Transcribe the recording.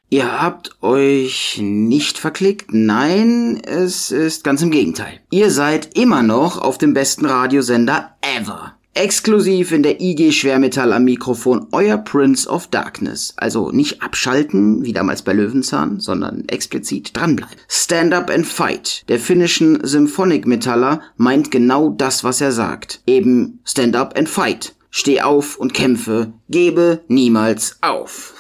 Ihr habt euch nicht verklickt? Nein, es ist ganz im Gegenteil. Ihr seid immer noch auf dem besten Radiosender ever. Exklusiv in der IG Schwermetall am Mikrofon, euer Prince of Darkness. Also nicht abschalten, wie damals bei Löwenzahn, sondern explizit dranbleiben. Stand Up and Fight, der finnischen Symphonic-Metaller, meint genau das, was er sagt. Eben Stand Up and Fight. Steh auf und kämpfe, gebe niemals auf.